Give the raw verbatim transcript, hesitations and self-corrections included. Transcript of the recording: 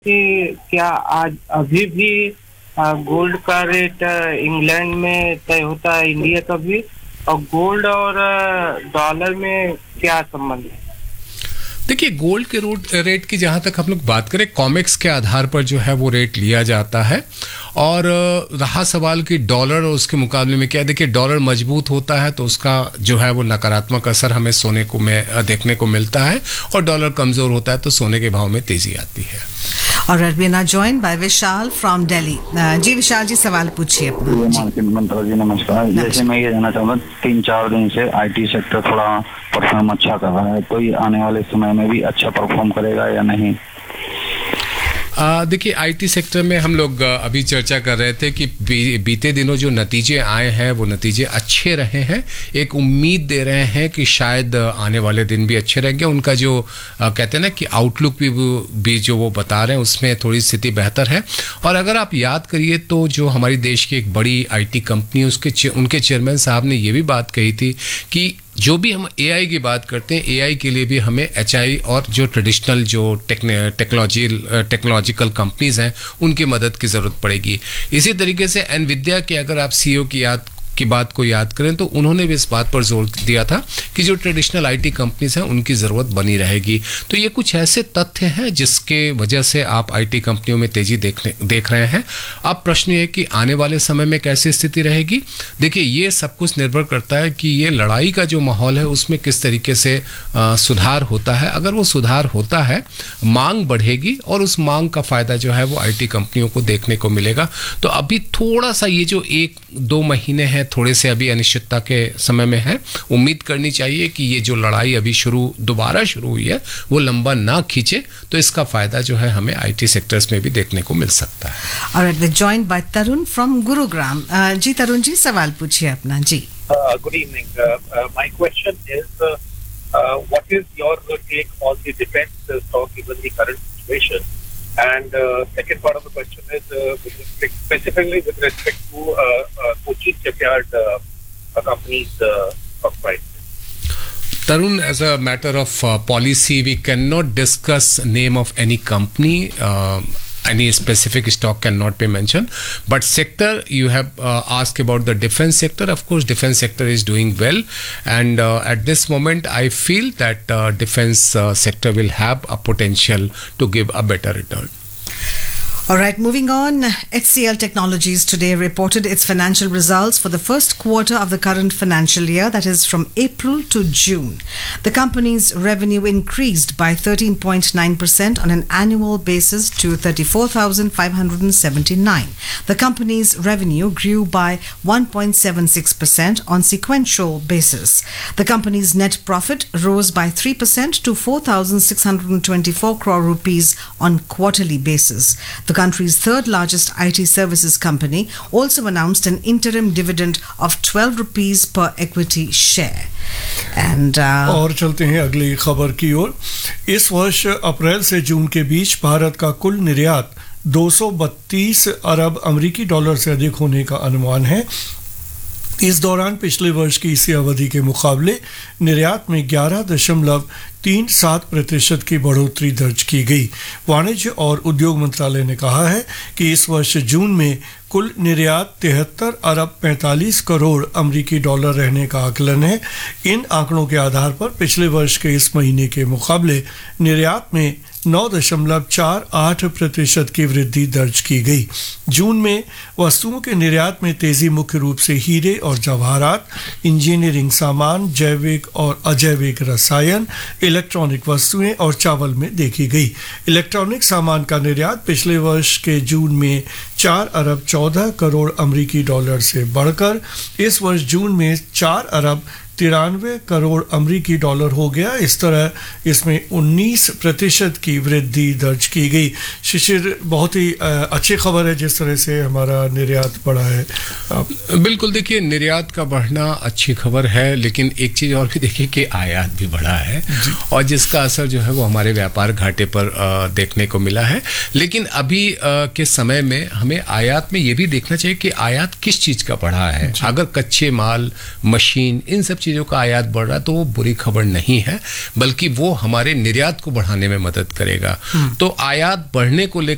कि क्या आज अभी भी गोल्ड का रेट इंग्लैंड में तय होता है इंडिया का भी, और गोल्ड और डॉलर में क्या संबंध है? देखिए, गोल्ड के रेट की जहाँ तक हम लोग बात करें, कॉमेक्स के आधार पर जो है वो रेट लिया जाता है। और रहा सवाल कि डॉलर और उसके मुकाबले में क्या, देखिए डॉलर मजबूत होता है तो उसका जो है वो नकारात्मक असर हमें सोने को में देखने को मिलता है, और डॉलर कमज़ोर होता है तो सोने के भाव में तेज़ी आती है। और we are now joined by Vishal from Delhi. जी विशाल जी, सवाल पूछिए अपना। मार्केट मंत्र जी नमस्कार। जैसे मैं ये जानना चाहूँगा, तीन चार दिन से आईटी सेक्टर थोड़ा परफॉर्म अच्छा कर रहा है, तो ये आने वाले समय में भी अच्छा परफॉर्म करेगा या नहीं? देखिए, आईटी सेक्टर में हम लोग अभी चर्चा कर रहे थे कि बी, बीते दिनों जो नतीजे आए हैं वो नतीजे अच्छे रहे हैं। एक उम्मीद दे रहे हैं कि शायद आने वाले दिन भी अच्छे रहेंगे। उनका जो आ, कहते हैं ना कि आउटलुक भी, भी जो वो बता रहे हैं उसमें थोड़ी स्थिति बेहतर है। और अगर आप याद करिए तो जो हमारी देश की एक बड़ी आईटी कंपनी, उसके उनके चेयरमैन साहब ने ये भी बात कही थी कि जो भी हम एआई की बात करते हैं, एआई के लिए भी हमें एचआई और जो ट्रेडिशनल जो टेक्नोलॉजी टेक्नोलॉजिकल कंपनीज हैं उनकी मदद की ज़रूरत पड़ेगी। इसी तरीके से एनविडिया के अगर आप सीईओ की याद की बात को याद करें तो उन्होंने भी इस बात पर जोर दिया था कि जो ट्रेडिशनल आईटी कंपनीज हैं उनकी ज़रूरत बनी रहेगी। तो ये कुछ ऐसे तथ्य हैं जिसके वजह से आप आईटी कंपनियों में तेज़ी देखने देख रहे हैं। अब प्रश्न ये कि आने वाले समय में कैसी स्थिति रहेगी। देखिए, ये सब कुछ निर्भर करता है कि ये लड़ाई का जो माहौल है उसमें किस तरीके से आ, सुधार होता है। अगर वो सुधार होता है, मांग बढ़ेगी और उस मांग का फ़ायदा जो है वो आईटी कंपनियों को देखने को मिलेगा। तो अभी थोड़ा सा ये जो एक दो महीने हैं थोड़े से अभी अनिश्चितता के समय में है। उम्मीद करनी चाहिए कि ये जो लड़ाई अभी शुरू दोबारा शुरू हुई है वो लंबा ना खींचे, तो इसका फायदा जो है हमें आईटी सेक्टर्स में भी देखने को मिल सकता है। Alright, we're joined by Tarun from Gurugram. Uh, जी तरुण जी, सवाल पूछिए अपना। जी। Uh, good evening. Uh, uh, my question is, uh, uh, what is your take on the defense uh, stock given the current situation? And uh, second part of the question is uh, with respect, specifically with respect to uh, uh, Kochi Shipyard uh, uh, company's uh, stock price. Tarun, as a matter of uh, policy, we cannot discuss name of any company. Uh, any specific stock cannot be mentioned. But sector, you have uh, asked about the defense sector. Of course, defense sector is doing well. And uh, at this moment, I feel that uh, defense uh, sector will have a potential to give a better return. All right, moving on. H C L Technologies today reported its financial results for the first quarter of the current financial year, that is from April to June. The company's revenue increased by thirteen point nine percent on an annual basis to thirty-four thousand five hundred seventy-nine. The company's revenue grew by one point seven six percent on sequential basis. The company's net profit rose by three percent to four thousand six hundred twenty-four crore rupees on quarterly basis. The country's third largest I T services company also announced an interim dividend of twelve rupees per equity share. And uh, और चलते हैं अगली खबर की ओर। इस वर्ष अप्रैल से जून के बीच भारत का कुल निर्यात दो सौ बत्तीस अरब अमेरिकी डॉलर से अधिक होने का अनुमान है। इस दौरान पिछले वर्ष की इसी अवधि के मुकाबले निर्यात में ग्यारह दशमलव तीन सात प्रतिशत की बढ़ोतरी दर्ज की गई। वाणिज्य और उद्योग मंत्रालय ने कहा है कि इस वर्ष जून में कुल निर्यात तिहत्तर अरब पैंतालीस करोड़ अमेरिकी डॉलर रहने का आकलन है। इन आंकड़ों के आधार पर पिछले वर्ष के इस महीने के मुकाबले निर्यात में नौ दशमलव चार आठ प्रतिशत की वृद्धि दर्ज की गई। जून में वस्तुओं के निर्यात में तेजी मुख्य रूप से हीरे और जवाहरात, इंजीनियरिंग सामान, जैविक और अजैविक रसायन, इलेक्ट्रॉनिक वस्तुएं और चावल में देखी गई। इलेक्ट्रॉनिक सामान का निर्यात पिछले वर्ष के जून में चार अरब चौदह करोड़ अमेरिकी डॉलर से बढ़कर इस वर्ष जून में चार अरब तिरानवे करोड़ अमेरिकी डॉलर हो गया। इस तरह इसमें उन्नीस प्रतिशत की वृद्धि दर्ज की गई। शिशिर, बहुत ही अच्छी खबर है जिस तरह से हमारा निर्यात बढ़ा है। बिल्कुल, देखिए निर्यात का बढ़ना अच्छी खबर है, लेकिन एक चीज़ और भी देखिए कि आयात भी बढ़ा है और जिसका असर जो है वो हमारे व्यापार घाटे पर देखने को मिला है। लेकिन अभी के समय में हमें आयात में ये भी देखना चाहिए कि आयात किस चीज़ का बढ़ा है। अगर कच्चे माल, मशीन, इन सब चीज़ों का आयात बढ़ रहा है तो वो बुरी खबर नहीं है, बल्कि वो हमारे निर्यात को बढ़ाने में मदद करेगा। तो आयात बढ़ने को लेकर